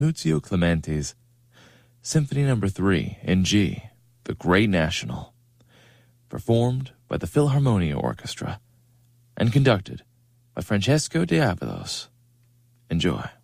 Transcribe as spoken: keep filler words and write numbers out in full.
Muzio Clementi's Symphony Number three in G, The Great National, performed by the Philharmonia Orchestra and conducted by Francesco de Avalos. Enjoy.